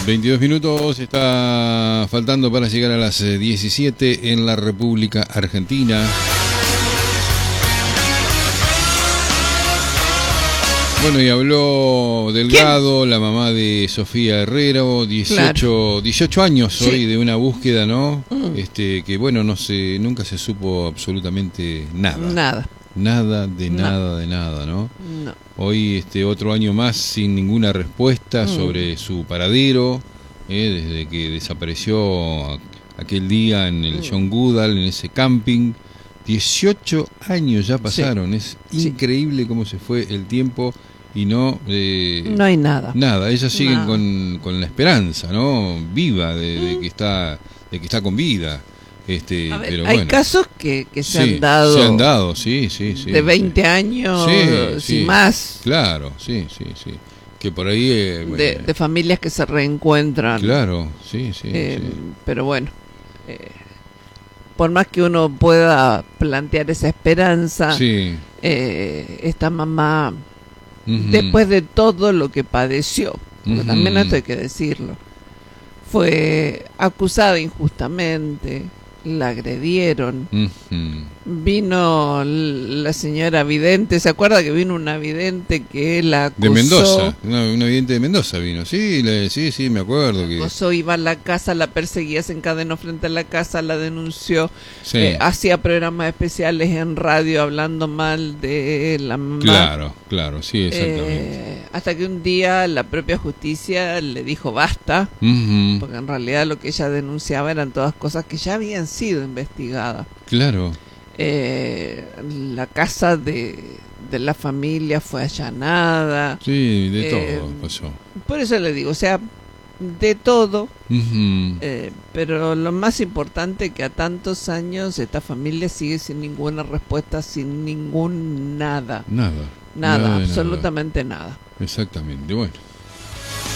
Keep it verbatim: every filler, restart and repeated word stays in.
veintidós minutos está faltando para llegar a las diecisiete en la República Argentina. Bueno, y habló Delgado, ¿quién? La mamá de Sofía Herrero, dieciocho, claro. dieciocho años sí. Hoy de una búsqueda, ¿no? Mm. Este, que bueno, no se, nunca se supo absolutamente nada. Nada. Nada de no. nada de nada, ¿no? No. Hoy este otro año más sin ninguna respuesta mm. sobre su paradero, eh, desde que desapareció aquel día en el mm. John Goodall, en ese camping. dieciocho años ya pasaron, sí. Es sí. increíble cómo se fue el tiempo y no... Eh, no hay nada. Nada, ellas siguen nada. Con, con la esperanza, ¿no? Viva de, de, que, está, de que está con vida. Este, ver, pero hay bueno. casos que, que se sí, han dado... Se han dado, sí, sí, sí. De veinte sí. años, sí, sin sí. más. Claro, sí, sí, sí. Que por ahí... Eh, bueno, de, de familias que se reencuentran. Claro, sí, sí. Eh, sí. Pero bueno... Eh, por más que uno pueda plantear esa esperanza, sí. eh, esta mamá, uh-huh. después de todo lo que padeció, porque uh-huh. también esto hay que decirlo, fue acusada injustamente, la agredieron, uh-huh. vino la señora vidente, ¿se acuerda que vino una vidente que la acusó? De Mendoza, una, una vidente de Mendoza vino, sí, le, sí, sí, me acuerdo. Que... acusó, iba a la casa, la perseguía, se encadenó frente a la casa, la denunció, sí. eh, hacía programas especiales en radio hablando mal de la mamá. Claro, claro, sí, exactamente. Eh, hasta que un día la propia justicia le dijo basta, uh-huh. porque en realidad lo que ella denunciaba eran todas cosas que ya habían sido investigadas. Claro. Eh, la casa de, de la familia fue allanada. Sí, de eh, todo pasó. Por eso le digo, o sea, de todo. Uh-huh. eh, pero lo más importante que a tantos años esta familia sigue sin ninguna respuesta, sin ningún nada. Nada. Nada, nada absolutamente nada. nada. Exactamente, bueno.